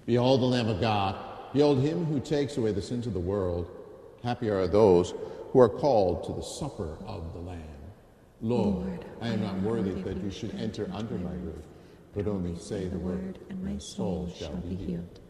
Behold the Lamb of God. Behold him who takes away the sins of the world. Happy are those who are called to the supper of the Lamb. Lord, I am not worthy that you should enter under my roof, but only say the word, and my soul shall be healed.